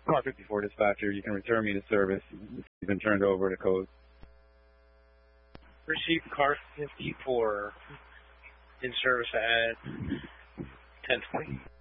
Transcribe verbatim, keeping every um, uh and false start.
Car fifty-four dispatcher, you can return me to service. You've been turned over to code. Received car fifty-four in service at ten twenty.